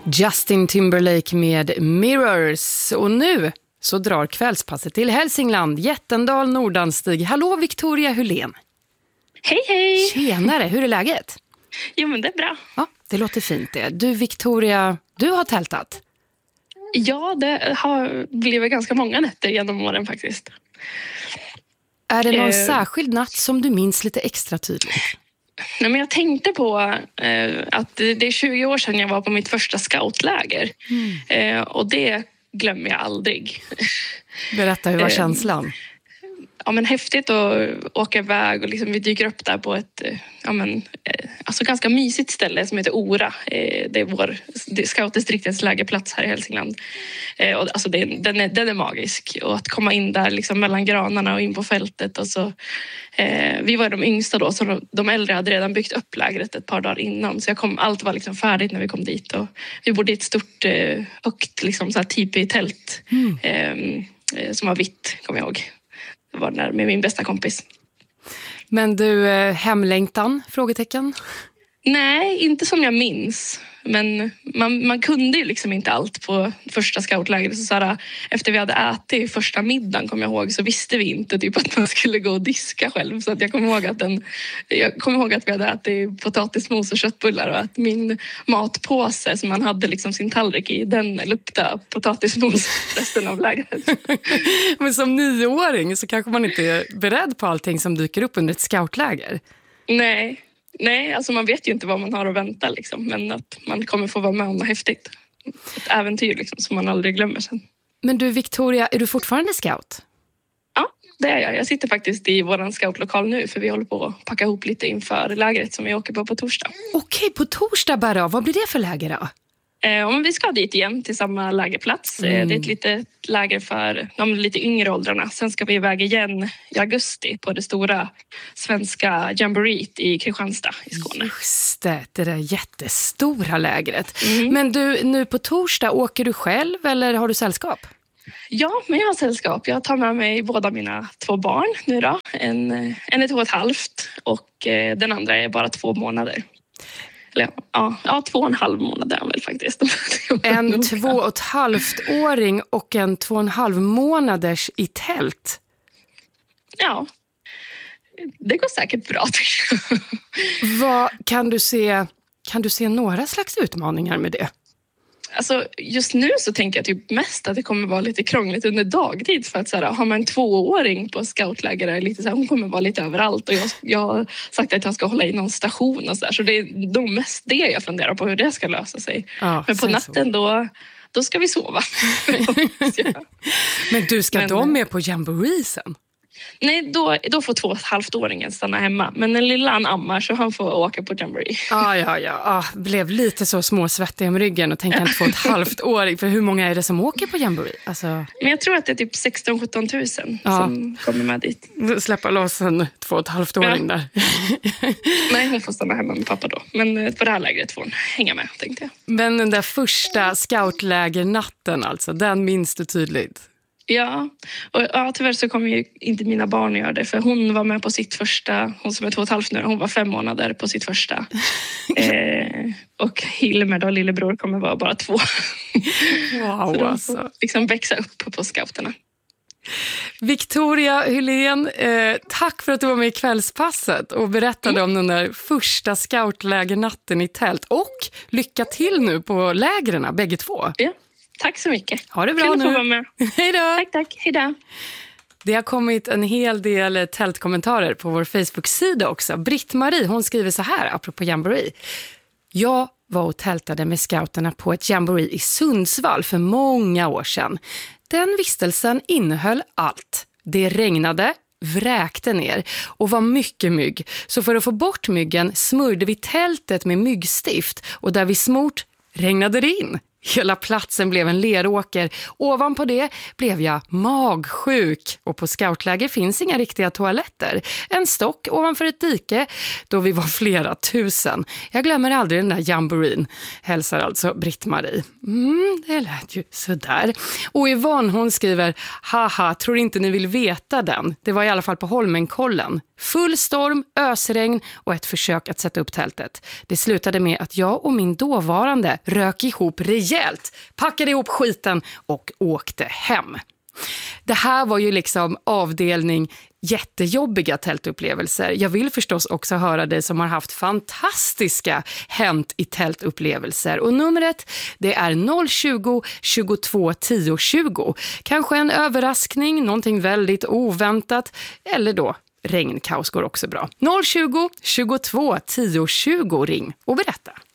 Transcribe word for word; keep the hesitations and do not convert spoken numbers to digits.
Justin Timberlake med Mirrors. Och nu så drar kvällspasset till Hälsingland, Jättendal, Nordanstig. Hallå Victoria Hylén. Hej hej! Tjenare, hur är läget? Jo men det är bra. Ja, det låter fint det. Du Victoria, du har tältat? Ja, det har blivit ganska många nätter genom åren faktiskt. Är det någon eh... särskild natt som du minns lite extra tydligt? Nej, men jag tänkte på eh, att det är tjugo år sedan jag var på mitt första scoutläger. Mm. Eh, och det glömmer jag aldrig. Berätta, hur var känslan? Ja, men häftigt att åka iväg och liksom vi dyker upp där på ett ja, men, alltså ganska mysigt ställe som heter Ora. Det är vår det är scoutdistriktets lägerplats här i Hälsingland. Och alltså det, den, är, den är magisk. Och att komma in där liksom mellan granarna och in på fältet. Och så, eh, vi var de yngsta då, så de, de äldre hade redan byggt upp lägret ett par dagar innan. Så jag kom, allt var liksom färdigt när vi kom dit. Och vi bodde i ett stort, eh, högt liksom, så här tipi-tält mm. eh, som var vitt, kommer jag ihåg. Jag var där med min bästa kompis. Men du, hemlängtan? Frågetecken? Nej, inte som jag minns. Men man, man kunde ju liksom inte allt på första scoutlägret. Så såhär, efter vi hade ätit första middagen, kom jag ihåg, så visste vi inte typ att man skulle gå och diska själv. Så att jag kommer ihåg att, den, jag kommer ihåg att vi hade ätit potatismos och köttbullar och att min matpåse som man hade liksom sin tallrik i, den luktade potatismos resten av lägret. Men som nioåring så kanske man inte är beredd på allting som dyker upp under ett scoutläger. Nej. Nej, alltså man vet ju inte vad man har att vänta liksom, men att man kommer få vara med om något häftigt. Ett äventyr liksom, som man aldrig glömmer sen. Men du Victoria, är du fortfarande scout? Ja, det är jag. Jag sitter faktiskt i våran scoutlokal nu för vi håller på att packa ihop lite inför lägret som vi åker på på torsdag. Okej, på torsdag bara. Vad blir det för läger då? Eh, om vi ska dit igen till samma lägerplats. Mm. Eh, det är ett litet läger för de lite yngre åldrarna. Sen ska vi iväg igen i augusti på det stora svenska jamboreet i Kristianstad i Skåne. Just det, det där jättestora lägret. Mm. Men du, nu på torsdag, åker du själv eller har du sällskap? Ja, men jag har sällskap. Jag tar med mig båda mina två barn nu då. En, en är två och ett halvt och eh, den andra är bara två månader. Eller, ja, ja, två och en halv månad är han väl faktiskt. En två och ett halvt åring och en två och en halv månaders i tält. Ja, det går säkert bra tycker jag. Vad kan du se, kan du se några slags utmaningar med det? Alltså, just nu så tänker jag typ mest att det kommer vara lite krångligt under dagtid. För att så här, har man en tvååring på scoutläger, lite så här, hon kommer vara lite överallt. Och jag, jag har sagt att jag ska hålla i någon station och så där. Så det är nog mest det jag funderar på, hur det ska lösa sig. Ja, men på natten då, då ska vi sova. Men du, ska men, de med på jamboree sen? Nej, då, då får två och ett halvt åringen stanna hemma. Men den lilla han ammar så han får åka på jamboree. Ah, ja, ja, ah, blev lite så småsvettig om ryggen och tänkte en två och ett halvt åring. För hur många är det som åker på jamboree? Alltså... Men jag tror att det är typ sexton till sjutton tusen ah. som kommer med dit. Släppa loss en två och ett halvt åring ja. där. Nej, hon får stanna hemma med pappa då. Men på det här lägret får hon hänga med, tänkte jag. Men den där första scoutlägernatten alltså, den minns du tydligt? Ja, och ja, tyvärr så kommer ju inte mina barn göra det. För hon var med på sitt första, hon som är två och ett halvt nu, hon var fem månader på sitt första. eh, och Hilmer då, lillebror, kommer vara bara två. Wow, så alltså. De får liksom växa upp på scouterna. Victoria Hylén, eh, tack för att du var med i kvällspasset och berättade mm. om den där första scoutlägernatten i tält. Och lycka till nu på lägren, bägge två. Ja. Tack så mycket. Ha det bra nu. Vara med. Hej då. Tack, tack. Hej då. Det har kommit en hel del tältkommentarer på vår Facebook-sida också. Britt-Marie, hon skriver så här, apropå jamboree. Jag var och tältade med scouterna på ett jamboree i Sundsvall för många år sedan. Den vistelsen innehöll allt. Det regnade, vräkte ner och var mycket mygg. Så för att få bort myggen smörjde vi tältet med myggstift och där vi smort regnade det in. Hela platsen blev en leråker. Ovanpå det blev jag magsjuk. Och på scoutläger finns inga riktiga toaletter. En stock ovanför ett dike då vi var flera tusen. Jag glömmer aldrig den där jamboreen. Hälsar alltså Britt-Marie. Mm, det lät ju sådär. Och Yvonne, hon skriver: haha, tror inte ni vill veta den. Det var i alla fall på Holmenkollen. Full storm, ösregn och ett försök att sätta upp tältet. Det slutade med att jag och min dåvarande rök ihop rejält, packade ihop skiten och åkte hem. Det här var ju liksom avdelning jättejobbiga tältupplevelser. Jag vill förstås också höra dig som har haft fantastiska hänt i tältupplevelser. Och numret, det är noll tjugo, tjugotvå, tio, tjugo. Kanske en överraskning, någonting väldigt oväntat, eller då regnkaos går också bra. noll tjugo, tjugotvå, tio, tjugo, ring och berätta.